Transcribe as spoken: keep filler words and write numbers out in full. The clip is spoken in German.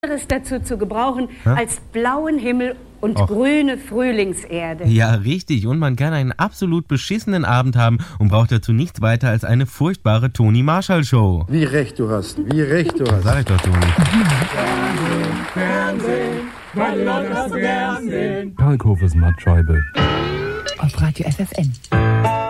anderes dazu zu gebrauchen Hä? als blauen Himmel und Och. grüne Frühlingserde. Ja, richtig. Und man kann einen absolut beschissenen Abend haben und braucht dazu nichts weiter als eine furchtbare Toni Marshall-Show. Wie recht du hast, wie recht du hast. Sag ich doch, Toni. Fernsehen, meine Leute hast du gern sehen. Kalkhofes Mattscheibe. Auf Radio F F N.